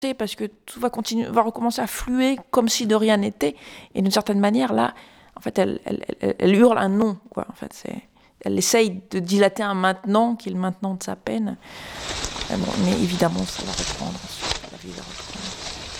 parce que tout va continuer, va recommencer à fluer comme si de rien n'était. Et d'une certaine manière, là, en fait, elle hurle un non, quoi. En fait, elle essaye de dilater un maintenant qui est le maintenant de sa peine. Mais évidemment, ça va reprendre ensuite. La vie va reprendre.